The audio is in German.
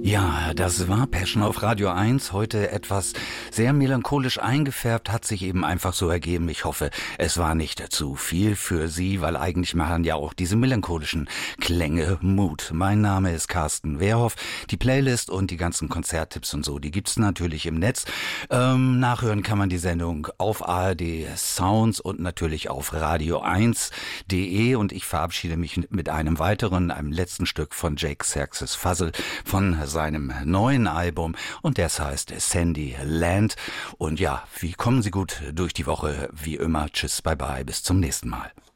Ja, das war Passion auf Radio 1. Heute etwas sehr melancholisch eingefärbt, hat sich eben einfach so ergeben. Ich hoffe, es war nicht zu viel für Sie, weil eigentlich machen ja auch diese melancholischen Klänge Mut. Mein Name ist Carsten Wehrhoff. Die Playlist und die ganzen Konzerttipps und so, die gibt's natürlich im Netz. Nachhören kann man die Sendung auf ARD Sounds und natürlich auf radio1.de. Und ich verabschiede mich mit einem letzten Stück von Jake Xerxes Fuzzle von seinem neuen Album, und das heißt Sandy Land. Und ja, wie kommen Sie gut durch die Woche? Wie immer, tschüss, bye bye, bis zum nächsten Mal.